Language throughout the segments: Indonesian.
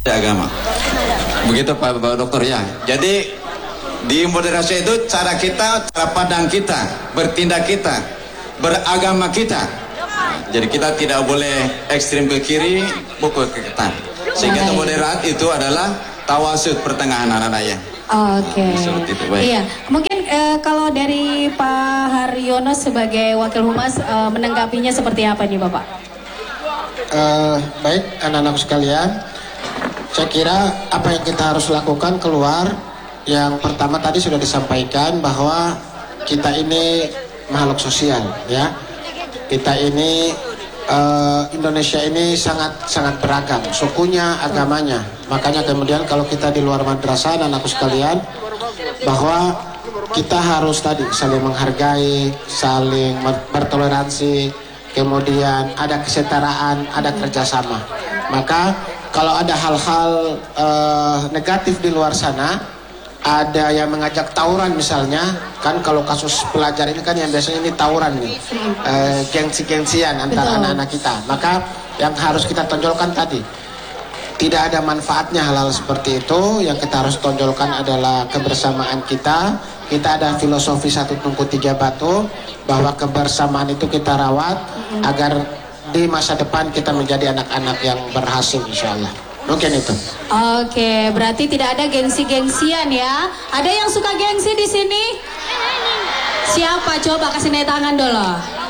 agama. Begitu Pak Dokter ya. Jadi di moderasi itu cara kita, cara pandang kita, bertindak kita, beragama kita. Jadi kita tidak boleh ekstrim ke kiri, bukan ke kanan. Sehingga moderat itu adalah tawasud, pertengahan anak-anak ya. Oke. Iya, mungkin kalau dari Pak Haryono sebagai Wakil Humas menanggapinya seperti apa nih Bapak? Baik anak-anak sekalian, saya kira apa yang kita harus lakukan keluar, yang pertama tadi sudah disampaikan bahwa kita ini makhluk sosial ya. Kita ini Indonesia ini sangat beragam sukunya, agamanya. Makanya kemudian kalau kita di luar madrasah anak-anakku sekalian, bahwa kita harus tadi saling menghargai, saling bertoleransi, kemudian ada kesetaraan, ada kerjasama. Maka kalau ada hal-hal negatif di luar sana, ada yang mengajak tawuran misalnya, kan kalau kasus pelajar ini kan yang biasanya ini tawuran nih, gengsi-gengsian antara anak-anak kita. Maka yang harus kita tonjolkan tadi, tidak ada manfaatnya hal-hal seperti itu. Yang kita harus tonjolkan adalah kebersamaan kita. Kita ada filosofi satu tungku tiga batu, bahwa kebersamaan itu kita rawat agar di masa depan kita menjadi anak-anak yang berhasil insyaallah. Mungkin itu. Oke, berarti tidak ada gengsi-gengsian ya. Ada yang suka gengsi di sini? Siapa? Coba kasih naik tangan dulu.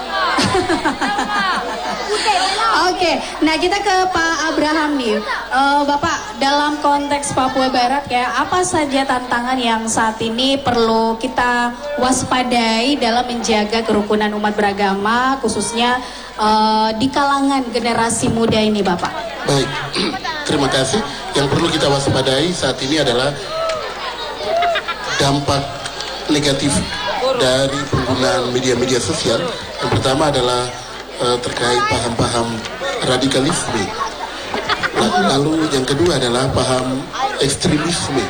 Oke, nah kita ke Pak Abraham nih. Bapak, dalam konteks Papua Barat ya, apa saja tantangan yang saat ini perlu kita waspadai dalam menjaga kerukunan umat beragama, khususnya di kalangan generasi muda ini, Bapak? Baik, terima kasih. Yang perlu kita waspadai saat ini adalah dampak negatif dari penggunaan media-media sosial. Yang pertama adalah terkait paham-paham radikalisme. Lalu yang kedua adalah paham ekstremisme.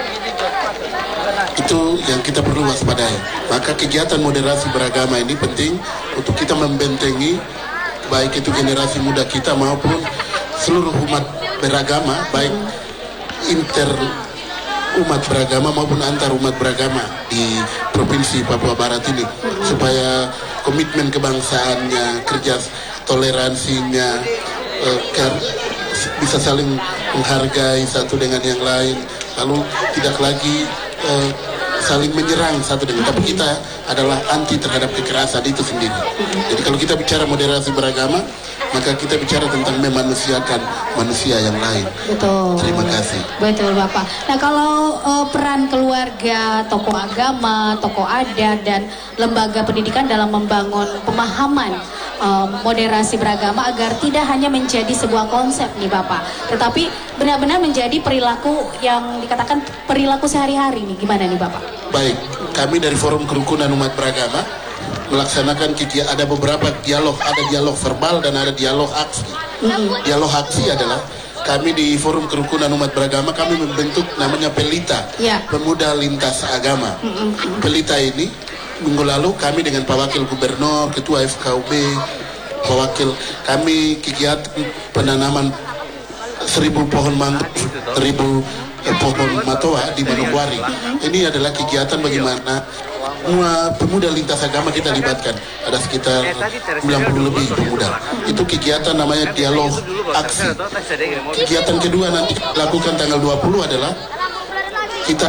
Itu yang kita perlu waspadai. Maka kegiatan moderasi beragama ini penting untuk kita membentengi baik itu generasi muda kita maupun seluruh umat beragama, baik inter umat beragama maupun antar umat beragama di Provinsi Papua Barat ini, supaya komitmen kebangsaannya, kerja toleransinya, bisa saling menghargai satu dengan yang lain, lalu tidak lagi saling menyerang satu dengan, tapi kita adalah anti terhadap kekerasan itu sendiri. Jadi kalau kita bicara moderasi beragama, maka kita bicara tentang memanusiakan manusia yang lain. Betul. Terima kasih. Betul Bapak. Nah kalau peran keluarga, tokoh agama, tokoh adat dan lembaga pendidikan dalam membangun pemahaman moderasi beragama agar tidak hanya menjadi sebuah konsep nih Bapak, tetapi benar-benar menjadi perilaku yang dikatakan perilaku sehari-hari nih, gimana nih Bapak? Baik, kami dari Forum Kerukunan Umat Beragama melaksanakan ada beberapa dialog, ada dialog verbal dan ada dialog aksi. Dialog aksi adalah kami di Forum Kerukunan Umat Beragama kami membentuk namanya Pelita, Pemuda Lintas Agama. Pelita ini minggu lalu kami dengan Pak Wakil Gubernur, Ketua FKUB, Pak Wakil, kami kegiatan penanaman 1000 pohon mangrove, 1000 pohon matoa di Manokwari. Ini adalah kegiatan bagaimana semua pemuda lintas agama kita libatkan. Ada sekitar 90 lebih pemuda. Itu kegiatan namanya dialog aksi. Kegiatan kedua nanti lakukan tanggal 20 adalah kita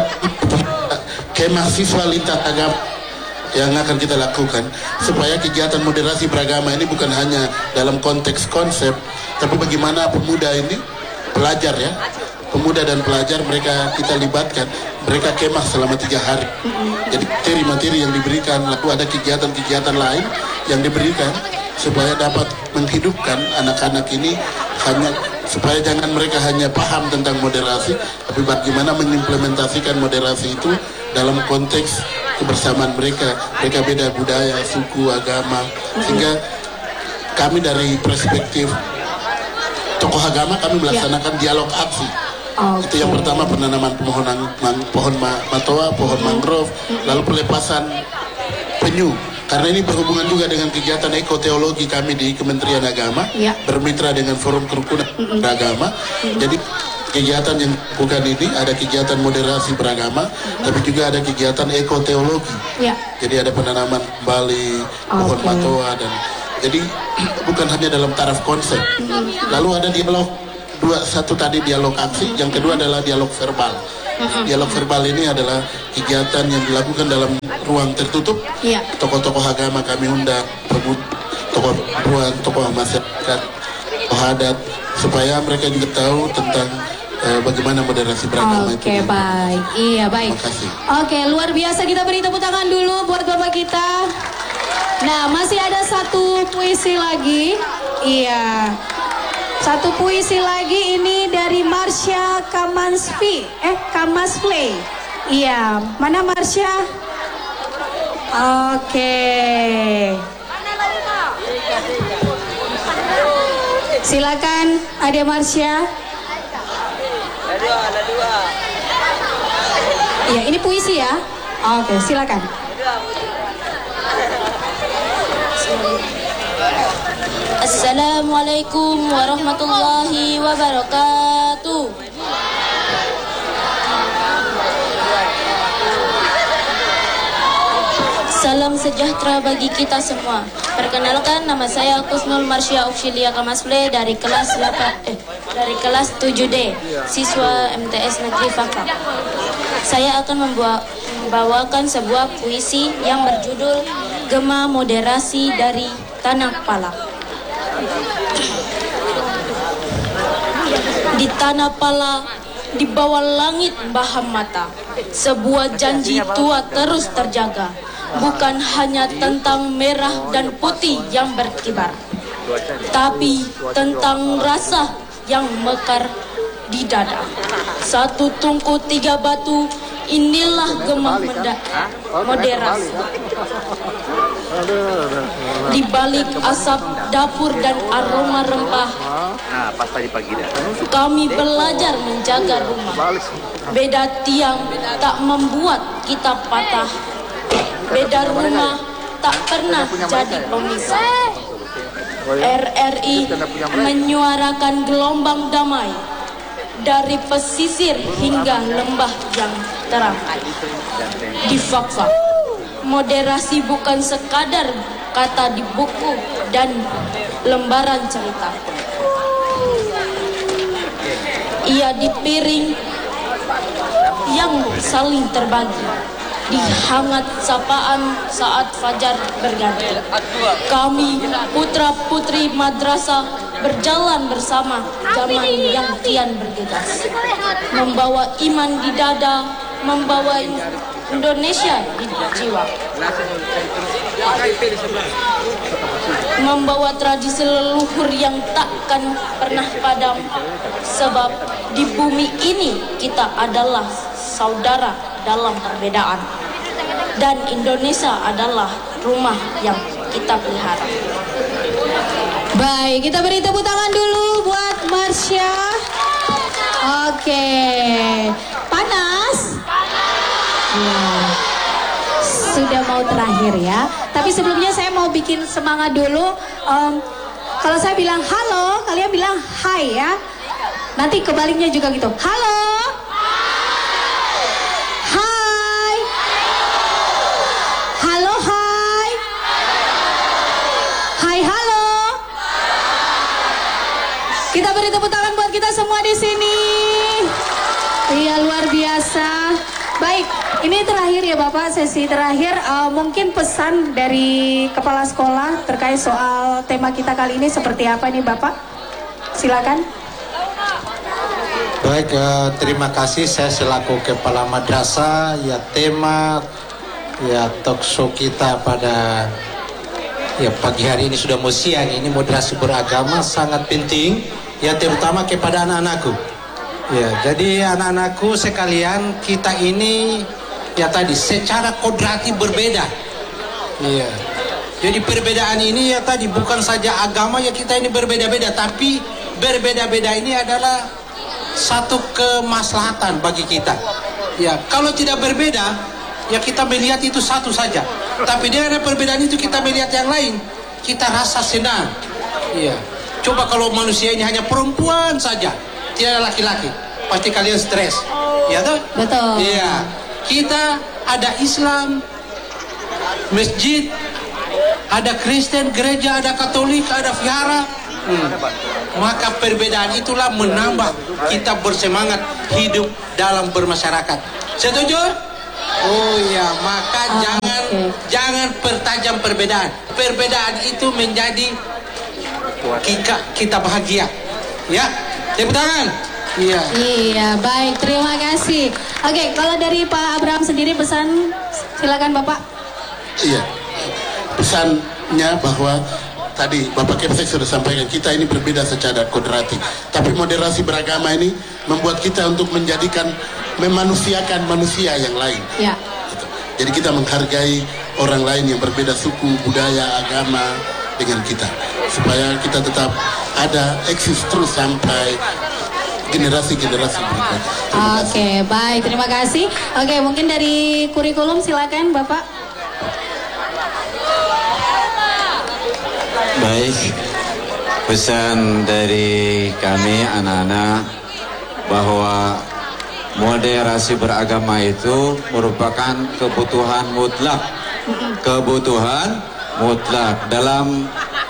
kemah siswa lintas agama yang akan kita lakukan, supaya kegiatan moderasi beragama ini bukan hanya dalam konteks konsep, tapi bagaimana pemuda ini, pelajar ya, pemuda dan pelajar mereka kita libatkan, mereka kemah selama 3 hari. Jadi materi-materi yang diberikan, lalu ada kegiatan-kegiatan lain yang diberikan supaya dapat menghidupkan anak-anak ini, hanya supaya jangan mereka hanya paham tentang moderasi, tapi bagaimana mengimplementasikan moderasi itu dalam konteks kebersamaan mereka. Mereka beda budaya, suku, agama, sehingga kami dari perspektif tokoh agama kami melaksanakan dialog aksi. Itu yang pertama, penanaman pohon matoa, pohon mangrove, lalu pelepasan penyu. Karena ini berhubungan juga dengan kegiatan ekoteologi kami di Kementerian Agama, bermitra dengan Forum Kerukunan Agama. Jadi kegiatan yang bukan ini, ada kegiatan moderasi beragama, tapi juga ada kegiatan ekoteologi. Ya. Jadi ada penanaman kembali pohon Oke. matoa dan jadi bukan hanya dalam taraf konsep. Lalu ada dialog satu tadi dialog aksi, yang kedua adalah dialog verbal. Dialog verbal ini adalah kegiatan yang dilakukan dalam ruang tertutup. Iya. Tokoh-tokoh agama kami undang, tokoh perempuan, tokoh masyarakat, tokoh adat, supaya mereka juga tahu tentang bagaimana moderasi beragama itu. Oke, baik. Iya, baik. Terima kasih. Oke, luar biasa, kita beri tepuk tangan dulu buat Bapak kita. Nah, masih ada satu puisi lagi. Iya. Satu puisi lagi ini dari Marsha Kamasplay. Iya, mana Marsha? Oke. Silakan Ade Marsha. Iya, ini puisi ya. Oke, silakan. Assalamualaikum warahmatullahi wabarakatuh. Salam sejahtera bagi kita semua. Perkenalkan, nama saya Kusnul Marsha Auxilia Kamasplay dari kelas 7D, siswa MTS Negeri Fakfak. Saya akan membawakan sebuah puisi yang berjudul Gema Moderasi dari Tanah Pala. Di Tanah Pala, di bawah langit baham mata, sebuah janji tua terus terjaga. Bukan hanya tentang merah dan putih yang berkibar, tapi tentang rasa yang mekar di dada. Satu tungku tiga batu, inilah gema moderasi. Di balik asap dapur dan aroma rempah, kami belajar menjaga rumah. Beda tiang tak membuat kita patah. Beda rumah tak pernah jadi pemisah. RRI menyuarakan gelombang damai dari pesisir hingga lembah yang terang. Di Fakfak, moderasi bukan sekadar kata di buku dan lembaran cerita. Ia di piring yang saling terbagi, di hangat sapaan saat fajar berganti. Kami putra-putri madrasah berjalan bersama zaman yang kian bergegas, membawa iman di dada, membawa Indonesia di jiwa, membawa tradisi leluhur yang takkan pernah padam. Sebab di bumi ini kita adalah saudara dalam perbedaan, dan Indonesia adalah rumah yang kita pelihara. Baik, kita beri tepuk tangan dulu buat Marsha. Oke, panas? Ya. Sudah mau terakhir ya. Tapi sebelumnya saya mau bikin semangat dulu. Kalau saya bilang halo, kalian bilang hai ya. Nanti kebaliknya juga gitu. Halo. Hai. Halo, hai. Hai, halo. Kita beri tepuk tangan buat kita semua di sini. Iya, luar biasa. Baik, ini terakhir ya Bapak, sesi terakhir. Mungkin pesan dari kepala sekolah terkait soal tema kita kali ini seperti apa nih Bapak? Silakan. Baik, terima kasih. Saya selaku kepala madrasah, ya tema ya talk show kita pada ya pagi hari ini sudah mau siang ini, moderasi beragama sangat penting ya, terutama kepada anak-anakku. Ya, jadi anak-anakku sekalian, kita ini ya tadi secara kodrati berbeda. Iya. Jadi perbedaan ini ya tadi bukan saja agama ya, kita ini berbeda-beda, tapi berbeda-beda ini adalah satu kemaslahatan bagi kita. Ya, kalau tidak berbeda ya kita melihat itu satu saja. Tapi dari perbedaan itu kita melihat yang lain, kita rasa senang. Iya. Coba kalau manusia ini hanya perempuan saja, tidak ada laki-laki, pasti kalian stres. Ya toh? Betul. Iya. Kita ada Islam, masjid, ada Kristen, gereja, ada Katolik, ada vihara. Maka perbedaan itulah menambah kita bersemangat hidup dalam bermasyarakat. Setuju? Oh ya, maka jangan pertajam perbedaan. Perbedaan itu menjadi kita bahagia. Ya, tepuk tangan. Iya. Iya, baik, terima kasih. Oke, kalau dari Pak Abraham sendiri pesan, silakan Bapak. Iya, pesannya bahwa tadi Bapak Kepsek sudah sampaikan, kita ini berbeda secara kodrati, tapi moderasi beragama ini membuat kita untuk memanusiakan manusia yang lain. Ya. Gitu. Jadi kita menghargai orang lain yang berbeda suku, budaya, agama dengan kita, supaya kita tetap ada eksis terus sampai generasi-generasi berikutnya. Oke, baik, terima kasih. Oke, mungkin dari kurikulum silakan Bapak. Baik, pesan dari kami anak-anak bahwa moderasi beragama itu merupakan kebutuhan mutlak. Kebutuhan mutlak dalam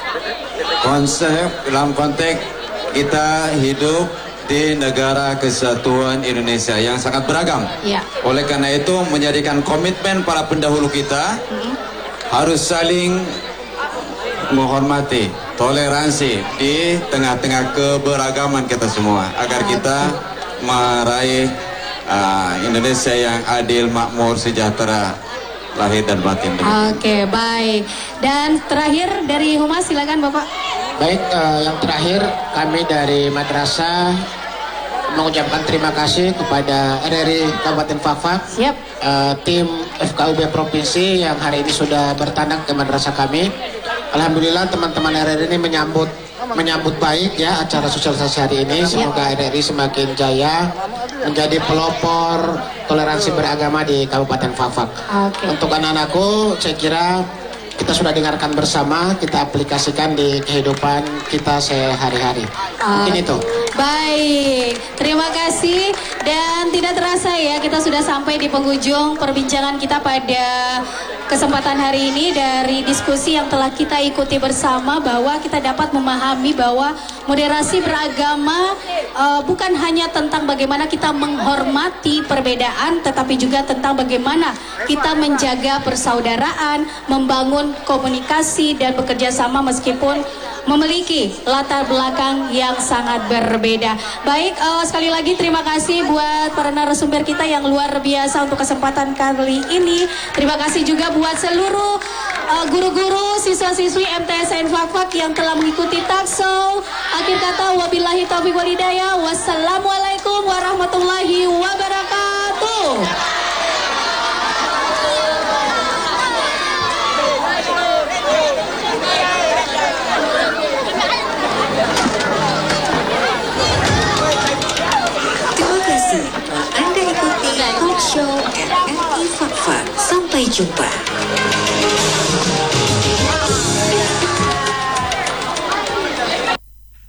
konteks kita hidup di negara kesatuan Indonesia yang sangat beragam. Ya. Oleh karena itu menjadikan komitmen para pendahulu kita harus saling menghormati, toleransi di tengah-tengah keberagaman kita semua agar kita meraih Indonesia yang adil, makmur, sejahtera lahir dan batin. Oke, baik. Dan terakhir dari Humas silakan Bapak. Baik, yang terakhir kami dari Madrasah mengucapkan terima kasih kepada RRI Kabupaten Fakfak, Siap. tim FKUB Provinsi yang hari ini sudah bertandang ke madrasah kami. Alhamdulillah teman-teman RRI ini menyambut baik ya acara sosialisasi hari ini. Semoga RRI semakin jaya menjadi pelopor toleransi beragama di Kabupaten Fakfak. Oke. Untuk anak-anakku, saya kira kita sudah dengarkan bersama, kita aplikasikan di kehidupan kita sehari-hari. Mungkin itu. Baik, terima kasih. Dan tidak terasa ya, kita sudah sampai di penghujung perbincangan kita pada kesempatan hari ini. Dari diskusi yang telah kita ikuti bersama, bahwa kita dapat memahami bahwa moderasi beragama bukan hanya tentang bagaimana kita menghormati perbedaan, tetapi juga tentang bagaimana kita menjaga persaudaraan, membangun komunikasi dan bekerja sama meskipun memiliki latar belakang yang sangat berbeda. Baik, sekali lagi terima kasih buat para narasumber kita yang luar biasa untuk kesempatan kali ini. Terima kasih juga buat seluruh guru-guru, siswa-siswi MTSN Fakfak yang telah mengikuti talkshow. Akhir kata, wabillahi taufiq wal hidayah. Wassalamualaikum warahmatullahi wabarakatuh. Terima kasih telah Anda ikuti talk show RRI Fakfak. Sampai jumpa.